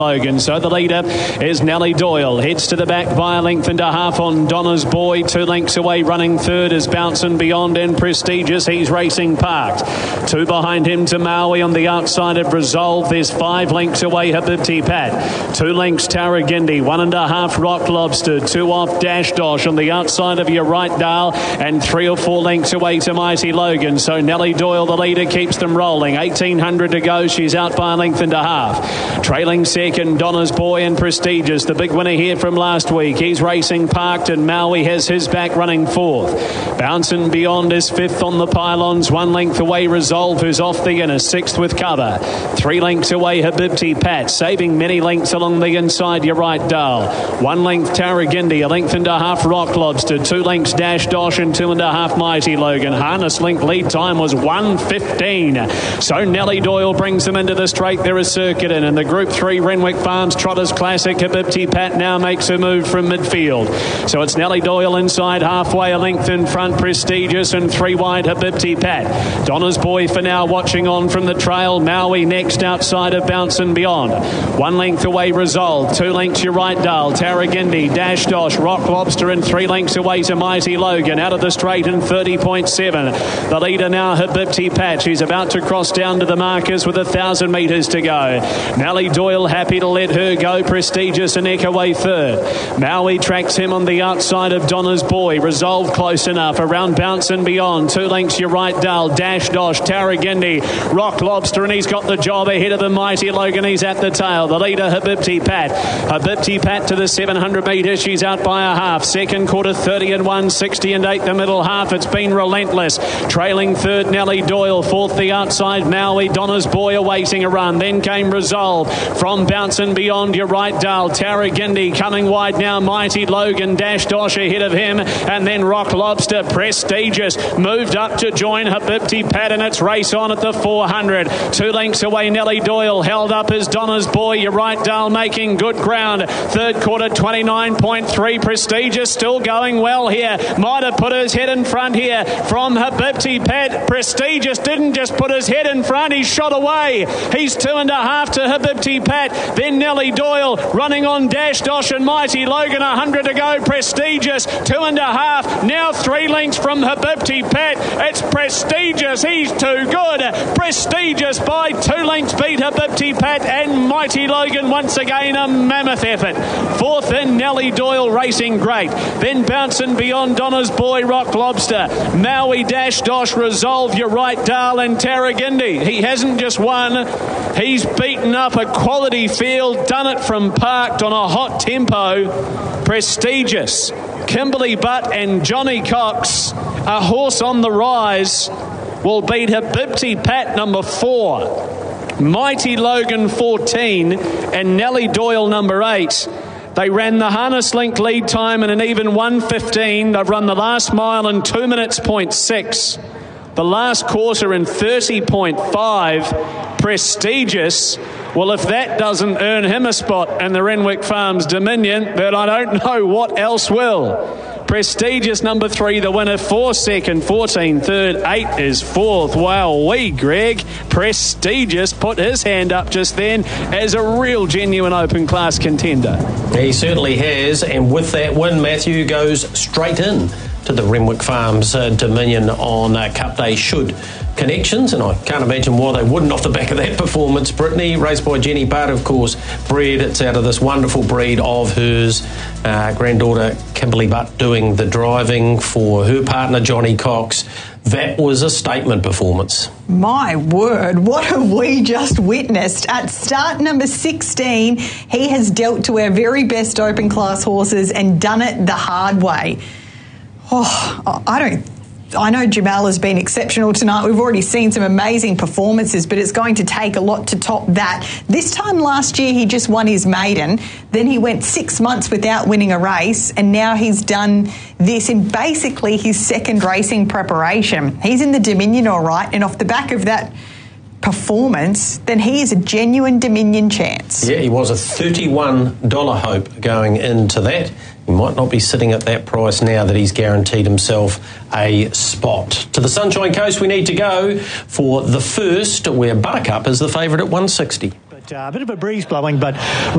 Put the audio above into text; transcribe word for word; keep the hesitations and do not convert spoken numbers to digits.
Logan. So the leader is Nellie Doyle. Heads to the back by a length and a half on Donna's Boy. Two lengths away, running third is Bouncing Beyond and Prestigious. He's racing parked. Two behind him to Maui on the outside of Resolve. There's five lengths away, Habibti Pat. Two lengths, Tarragindi. One and a half, Rock Lobster. Two off, Dash Dosh on the outside of your right, Dale. And three or four lengths away to Mighty Logan. So Nellie Doyle, the leader, keeps them rolling. eighteen hundred to go. She's out by a length and a half. Trailing second, Donna's Boy and Prestigious, the big winner here from last week. He's racing parked and Maui has his back running fourth. Bouncing Beyond is fifth on the pylons. One length away, Resolve, who's off the inner. Sixth with cover. Three lengths away, Habibti Pat. Saving many lengths along the inside, your right, Dale. One length, Tarragindi. A length and a half, Rock Lobster. Two lengths, Dash Dosh, and two and a half, Mighty Logan. Harness link lead time was one fifteen. So Nellie Doyle brings them into the straight. There is Circuit in, and the Group three Renwick Farms Trotters Classic. Habibti Pat now makes a move from midfield. So it's Nellie Doyle inside, halfway, a length in front, Prestigious, and three wide, Habibti Pat. Donna's Boy for now watching on from the trail. Maui next outside of Bouncing Beyond. One length away, Resolve. Two lengths your right, Dale. Tarragindi, Dash Dosh, Rock Lobster, and three lengths away to Mighty Logan. Out of the straight in thirty point seven. The leader now, Habibti Pat. She's about to cross down to the markers with a thousand metres to go. Nellie Doyle happy to let her go. Prestigious and Eckaway third. Maui tracks him on the outside of Donna's Boy. Resolve close enough. Around Bouncing Beyond. Two lengths your right, Dale. Dash Dosh, Tarragindi, Rock Lobster, and he's got the job ahead of the Mighty Logan. He's at the tail. The leader, Habibti Pat. Habibti Pat to the seven hundred metres. She's out by a half. Second quarter, thirty and one, sixty and eight the middle half. It's been relentless. Trailing third, Nellie Doyle. Fourth, the outside, Maui. Donna's Boy awaiting a run. Then came Resolve. From Bouncing Beyond, your right, Dale. Tarragindi coming wide now. Mighty Logan. Dash Dosh ahead of him. And then Rock Lobster. Prestigious moved up to join Habibti Pat, and it's race on at the four hundred. Two lengths away, Nellie Doyle. Held up as Donna's Boy. Your right, Dale, making good ground. Third quarter, twenty-nine point three. Prestigious still going well here. Might have put his head in front here from Habibti Pat. Prestigious didn't just put his head in front. He shot away. He's two and a half to Habibti Pat. Then Nellie Doyle running on Dash Dosh and Mighty Logan. A hundred to go. Prestigious two and a half. Now three lengths from Habibti Pat. It's Prestigious. He's too good. Prestigious by two lengths beat Habibti Pat, and Mighty Logan once again a mammoth effort. Fourth in, Nellie Doyle racing great. Then Bouncing Beyond, Donna's Boy, Rock Lobster. Maui, Dash Dosh, Resolve, your right, Dale, and Tarragindi. He hasn't just won. He's beaten up a quality field, done it from parked on a hot tempo. Prestigious, Kimberly Butt and Johnny Cox, a horse on the rise, will beat Habibti Pat number four, Mighty Logan fourteen, and Nellie Doyle number eight. They ran the harness link lead time in an even one fifteen. They've run the last mile in two minutes point six. The last quarter in thirty point five. Prestigious. Well, if that doesn't earn him a spot in the Renwick Farms Dominion, then I don't know what else will. Prestigious number three, the winner. Four second, fourteen third, eight is fourth. Wow, wee Greg. Prestigious put his hand up just then as a real genuine open class contender. He certainly has, and with that win, Matthew goes straight in to the Renwick Farms uh, Dominion on uh, Cup Day should Connections, and I can't imagine why they wouldn't off the back of that performance. Brittany, raced by Jenny Butt, of course, bred. It's out of this wonderful breed of hers. Uh, granddaughter Kimberly Butt doing the driving for her partner Johnny Cox. That was a statement performance. My word, what have we just witnessed? At start number sixteen, he has dealt to our very best open class horses and done it the hard way. Oh, I don't I know Jamal has been exceptional tonight. We've already seen some amazing performances, but it's going to take a lot to top that. This time last year, he just won his maiden. Then he went six months without winning a race, and now he's done this in basically his second racing preparation. He's in the Dominion all right, and off the back of that performance, then he is a genuine Dominion chance. Yeah, he was a thirty-one dollars hope going into that. He might not be sitting at that price now that he's guaranteed himself a spot. To the Sunshine Coast we need to go for the first, where Buttercup is the favourite at one sixty. But uh, a bit of a breeze blowing, but